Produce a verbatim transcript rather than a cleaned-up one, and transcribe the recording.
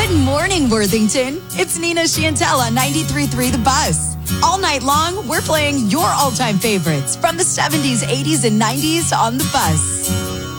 Good morning, Worthington. It's Nina Chiantel on ninety-three point three The Buzz. All night long, we're playing your all-time favorites from the seventies, eighties, and nineties on The Buzz.